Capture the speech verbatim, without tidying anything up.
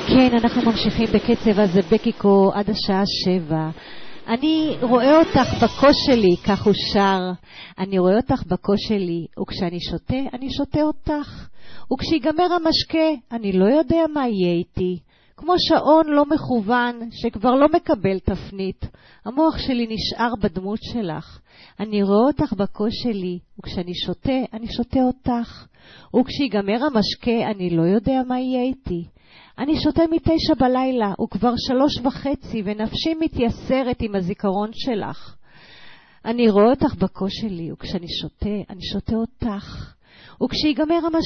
כן, אנחנו ממשיכים בקצב הזה בקיקו עד השעה שבע. אני רואה אותך בקוש שלי, כך הוא שר. אני רואה אותך בקוש שלי, וכשאני שותה, אני שותה אותך. וכשיגמר המשקה, אני לא יודע מה יהיה איתי. כמו שעון לא מכוון, שכבר לא מקבל תפנית. המוח שלי נשאר בדמות שלך. אני רואה אותך בקוש שלי, וכשאני שותה, אני שותה אותך. וכשיגמר המשקה, אני לא יודע מה יהיה איתי. אני שותה מתשע בלילה, וכבר שלוש וחצי, ונפשי מתייסרת עם הזיכרון שלך. אני רואה אותך בקוש שלי, וכשאני שותה, אני שותה אותך. וכשיגמר המשקה,